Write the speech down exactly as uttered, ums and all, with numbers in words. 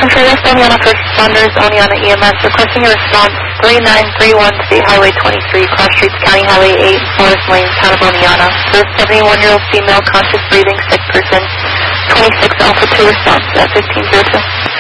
seven for West Oneonta First Responders, Oneonta E M S, requesting a response three nine three one State Highway twenty-three, cross streets County Highway eight, Forest Lane, Town of Oneonta. For a seventy-one-year-old female conscious breathing sick person, twenty-six Alpha two response at fifteen oh two.